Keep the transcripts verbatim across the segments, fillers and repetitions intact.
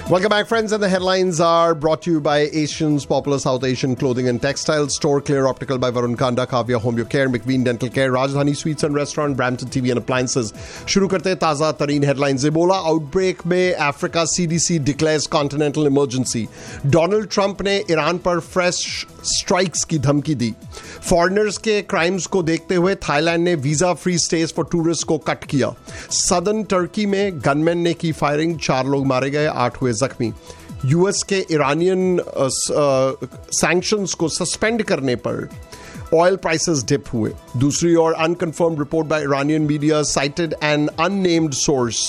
Welcome back, friends, and the headlines are brought to you by Asian's popular South Asian clothing and textile store, Clear Optical by Varun Kanda, Kavya Home Your Care, McVeen Dental Care, Rajdhani Sweets and Restaurant, Brampton T V and Appliances. शुरू करते हैं ताज़ा तरीन headlines. Ebola outbreak में Africa CDC declares continental emergency. Donald Trump ने Iran पर fresh strikes की धमकी दी। फॉरेनर्स के क्राइम्स को देखते हुए थाईलैंड ने visa free stage for tourist को कट किया। सदर्न टर्की में गनमैन ने की फायरिंग, चार लोग मारे गए, आठ हुए जख्मी। यूएस के ईरानियन सैंक्शंस को सस्पेंड करने पर ऑयल प्राइसेस डिप हुए। दूसरी ओर unconfirmed report by Iranian media cited N unnamed source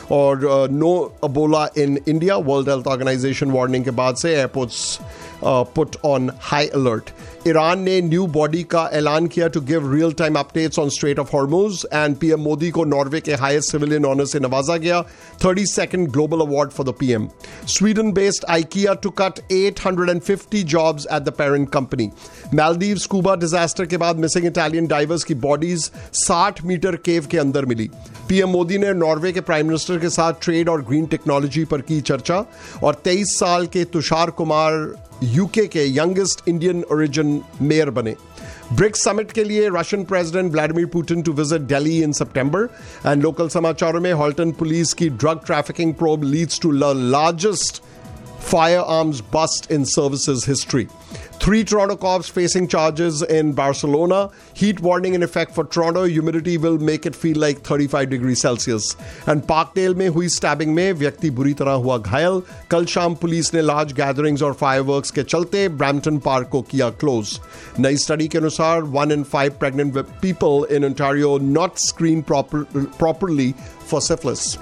और नो अबोला in India. World health organisation warning के बाद से airports put on high alert. Iran ने न्यू बॉडी का ऐलान किया to give real time updates on straight of Hormuz. And PM Modi को नॉर्वे के हाईएस्ट सिविलियन ऑनर से नवाजा गया, thirty second global award for the PM. Sweden based IKEA to cut eight hundred fifty jobs at the parent company. Maldives scuba disaster के बाद missing Italian diverse की bodies साठ metre केव के अंदर मिली। पीएम मोदी ने नॉर्वे के प्राइम मिनिस्टर के साथ ट्रेड और ग्रीन टेक्नोलॉजी पर की चर्चा। और तेईस साल के तुषार कुमार यूके के यंगेस्ट इंडियन ओरिजिन मेयर बने। ब्रिक्स समिट के लिए Russian president Vladimir Putin to visit Delhi in September. And local समाचारों में हॉल्टन पुलिस की drug trafficking probe leads to the largest firearms bust in services history. Three Toronto cops facing charges in Barcelona. Heat warning in effect for Toronto. Humidity will make it feel like thirty-five degrees Celsius. And Parkdale में हुई stabbing में व्यक्ति बुरी तरह हुआ घायल। कल शाम पुलिस ने लार्ज गैदरिंग्स और फायरवर्क्स के चलते ब्रैम्पटन पार्क को किया क्लोज। नई स्टडी के अनुसार one in five pregnant people in Ontario not screen properly for syphilis.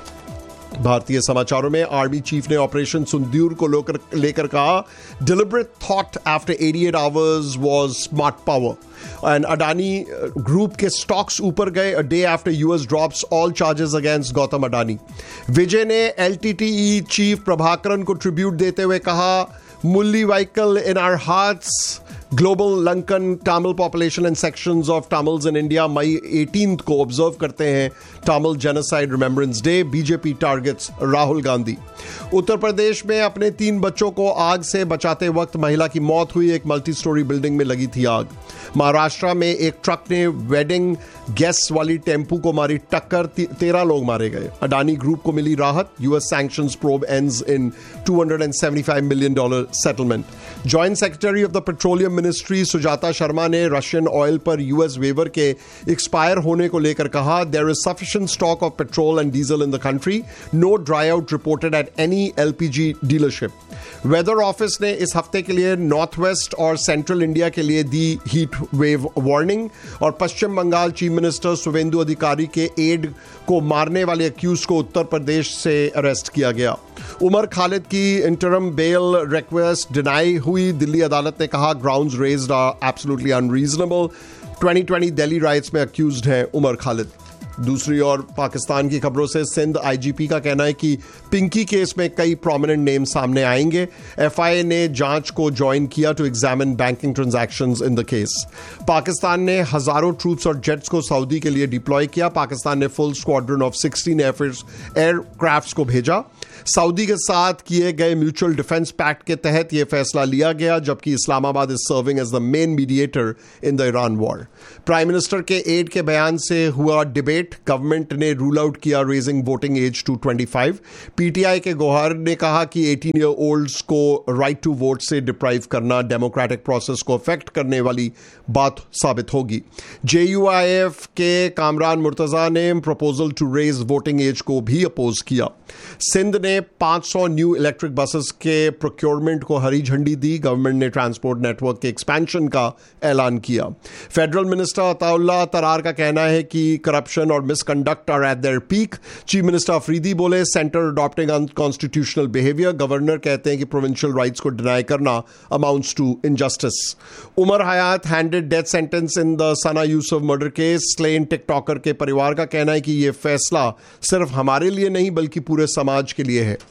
भारतीय समाचारों में आर्मी चीफ ने ऑपरेशन सिंदूर को लेकर कहा, deliberate thought after eighty-eight hours was smart power. And Adani group के स्टॉक्स ऊपर गए a day after US drops all charges against Gautam Adani. विजय ने एलटीटीई चीफ प्रभाकरन को ट्रिब्यूट देते हुए कहा, मुरली vehicle in our hearts. Global Lankan Tamil population and sections of Tamils in India May eighteenth को observe करते हैं Tamil genocide remembrance day. BJP targets Rahul Gandhi. Uttar Pradesh में अपने तीन बच्चों को आग से बचाते वक्त महिला की मौत हुई। एक मल्टी स्टोरी बिल्डिंग में लगी थी आग। महाराष्ट्र में एक ट्रक ने वेडिंग गेस्ट वाली टेम्पू को मारी टक्कर, तेरह लोग मारे गए। अडानी ग्रुप को मिली राहत। US sanctions probe ends in two hundred seventy-five million dollars settlement. Joint secretary of the petroleum ministry Sujata Sharma ने रशियन ऑयल पर यूएस वेवर के एक्सपायर होने को लेकर कहा, there is sufficient stock of petrol and diesel in the country, no dry out reported at any LPG dealership. Weather office ने इस हफ्ते के लिए नॉर्थ वेस्ट और सेंट्रल इंडिया के लिए दी हीट वेव वार्निंग। और पश्चिम बंगाल चीफ मिनिस्टर शुवेंदु अधिकारी के एड को मारने वाले अक्यूज को उत्तर प्रदेश से अरेस्ट किया गया। उमर खालिद की इंटरम बेल रिक्वेस्ट डिनाई हुई। दिल्ली अदालत ने कहा, grounds raised are absolutely unreasonable. twenty twenty Delhi rights में अक्यूज्ड हैं उमर खालिद। दूसरी ओर पाकिस्तान की खबरों से सिंध आईजीपी का कहना है कि पिंकी केस में कई प्रोमिनेंट नेम सामने आएंगे। एफआईए ने जांच को ज्वाइन किया to examine banking transactions in the case. Pakistan ने हजारों ट्रूप्स और जेट्स को सऊदी के लिए डिप्लॉय किया। पाकिस्तान ने full squadron of sixteen aircrafts को भेजा। सऊदी के साथ किए गए म्यूचुअल डिफेंस पैक्ट के तहत यह फैसला लिया गया, जबकि Islamabad is serving as the main mediator in the Iran war. Prime minister के एड के बयान से हुआ डिबेट। गवर्नमेंट ने रूल आउट किया raising voting as to twenty-five। PTI के गौहर ने कहा कि eighteen ईयर ओल्ड्स को राइट टू वोट से डिप्राइव करना डेमोक्रेटिक प्रोसेस को अफेक्ट करने वाली बात साबित होगी। जेयूआईएफ के कामरान मुर्तजा ने proposal to raise voting as को भी अपोज किया। सिंध ने five hundred new electric buses के प्रोक्योरमेंट को हरी झंडी दी। गवर्नमेंट ने ट्रांसपोर्ट नेटवर्क के एक्सपेंशन का ऐलान किया। फेडरल मिनिस्टर अताउल्लाह तरार का कहना है कि करप्शन और misconduct are eight there peak. Chief minister Afridi बोले, centre adopting unconstitutional behaviour. Governor कहते हैं कि प्रोविंशियल राइट्स को डिनाई करना amounts to injustice. Umar Hayat handed death sentence in the Sana Yusuf murder case. Slain TikToker के परिवार का कहना है कि यह फैसला सिर्फ हमारे लिए नहीं बल्कि पूरे समाज के लिए है।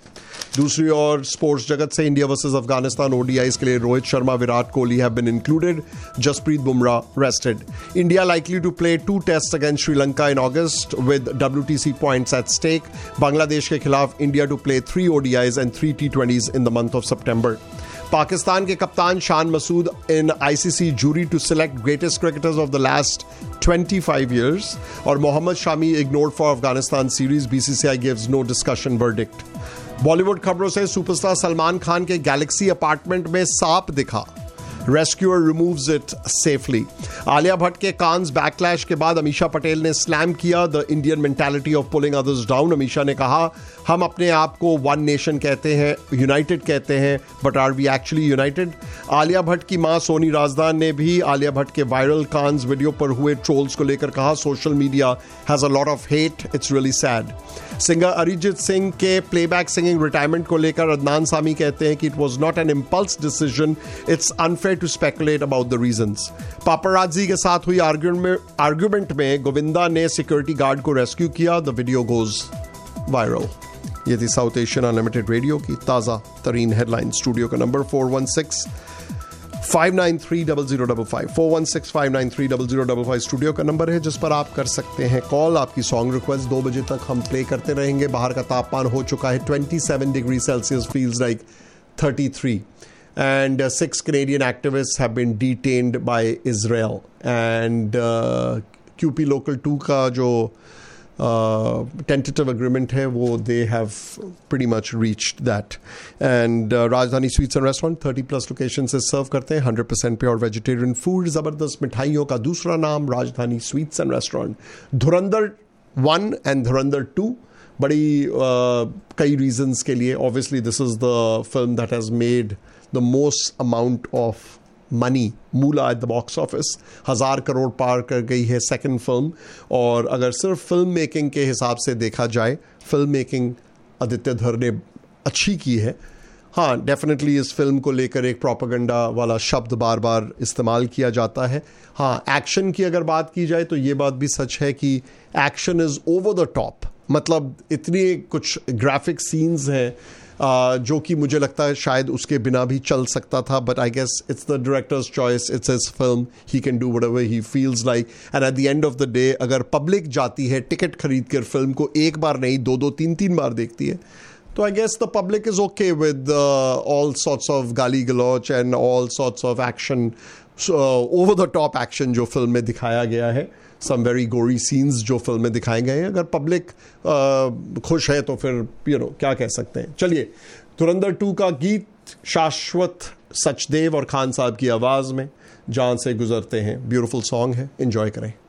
दूसरी ओर स्पोर्ट्स जगत से इंडिया वर्सेस अफगानिस्तान ओडीआईज के लिए Rohit Sharma, Virat Kohli have been included, Jasprit Bumrah rested. India likely to play two tests against Sri Lanka in August with W T C points at stake. Bangladesh के खिलाफ India to play three O D Is and three T twenties in the month of September. Pakistan के कप्तान Shan Masood in I C C jury to select greatest cricketers of the last twenty-five years. और Mohammad Shami ignored for Afghanistan series. B C C I gives no discussion verdict. Bollywood खबरों से superstar Salman Khan के Galaxy apartment में सांप दिखा, rescuer removes it safely. Alia Bhatt के Cannes backlash के बाद अमीषा पटेल ने स्लैम किया the Indian mentality of pulling others down. Amisha ने कहा, हम अपने आप को वन नेशन कहते हैं, यूनाइटेड कहते हैं, but are we actually United. Alia Bhatt की मां सोनी राजदान ने भी आलिया भट्ट के वायरल कान्स वीडियो पर हुए ट्रोल्स को लेकर कहा, social media has a lot of hate, it's really sad. Singer Arijit Singh के प्लेबैक सिंगिंग रिटायरमेंट को लेकर अदनान सामी कहते हैं कि it was not an impulse decision, it's unfair to speculate about the reasons. पापराजी के साथ हुई आर्ग्यूमेंट में गोविंदा ने सिक्योरिटी गार्ड को रेस्क्यू किया. The video goes viral. ये थी साउथ एशियन अनलिमिटेड रेडियो की ताज़ा तरीन हेडलाइन. स्टूडियो का number four one six five nine three double zero double five four one six five nine three double zero double five studio का number है जिस पर आप कर सकते हैं कॉल. आपकी सॉन्ग रिक्वेस्ट दो बजे तक हम प्ले करते रहेंगे. बाहर का तापमान हो चुका है twenty-seven degree Celsius, feels like thirty-three. And uh, six Canadian activists have been detained by Israel. And uh, Q P Local two का जो uh, tentative agreement है वो they have pretty much reached that. And uh, राजधानी sweets and restaurant thirty plus locations से सर्व करते हैं one hundred percent pure vegetarian food. ज़बरदस्त मिठाइयों का दूसरा नाम राजधानी sweets and restaurant. Dhurandhar one and Dhurandhar two बड़ी uh, कई reasons के लिए. Obviously this is the film that has made the most amount of money Mula at the box office. हजार करोड़ पार कर गई है सेकंड फिल्म. और अगर सिर्फ फिल्म मेकिंग के हिसाब से देखा जाए, फिल्म मेकिंग आदित्य धर ने अच्छी की है. हाँ, डेफिनेटली इस फिल्म को लेकर एक प्रोपेगेंडा वाला शब्द बार बार इस्तेमाल किया जाता है. हाँ, एक्शन की अगर बात की जाए तो ये बात भी सच है कि action is over the top. मतलब इतनी कुछ ग्राफिक सीन्स हैं Uh, जो कि मुझे लगता है शायद उसके बिना भी चल सकता था. But I guess it's the directors choice, it's his film, he can do whatever he feels like. And at the end of the day अगर पब्लिक जाती है टिकट खरीद कर फिल्म को एक बार नहीं दो दो तीन तीन बार देखती है, तो I guess the public is okay with all sorts of गाली गलौच and all sorts of action, over the top action जो फिल्म में दिखाया गया है. सम वेरी गोरी सीन्स जो फिल्म में दिखाए गए हैं. अगर पब्लिक uh, खुश है तो फिर यू नो क्या कह सकते हैं. चलिए, धुरंधर टू का गीत शाश्वत सचदेव और खान साहब की आवाज़ में जान से गुजरते हैं. ब्यूटीफुल सॉन्ग है, एंजॉय करें.